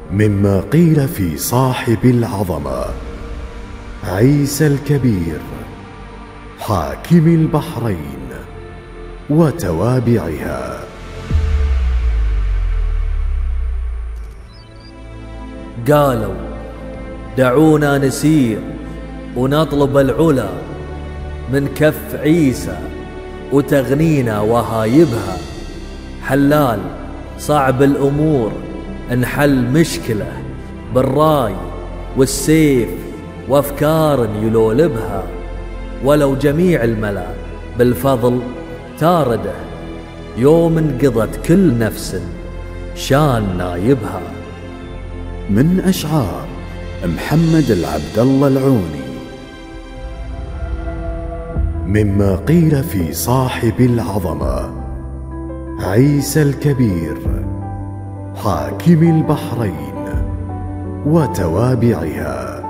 مما قيل في صاحب العظمة عيسى الكبير حاكم البحرين وتوابعها. قالوا دعونا نسير ونطلب العلا من كف عيسى وتغنينا وهايبها. حلال صعب الأمور نحل مشكلة بالراي والسيف وأفكار يلولبها. ولو جميع الملا بالفضل تارده يوم انقضت كل نفس شان نايبها. من أشعار محمد العبد الله العوني. مما قيل في صاحب العظمة عيسى الكبير حاكم البحرين وتوابعها.